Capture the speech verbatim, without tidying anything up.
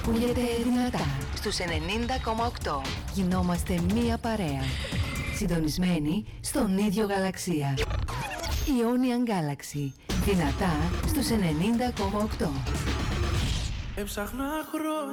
ακούγεται δυνατά στους ενενήντα κόμμα οκτώ. Γινόμαστε μία παρέα. Συντονισμένοι στον ίδιο γαλαξία. Ionian Galaxy. Δυνατά στους ενενήντα κόμμα οκτώ. Έψαχνα χρόνια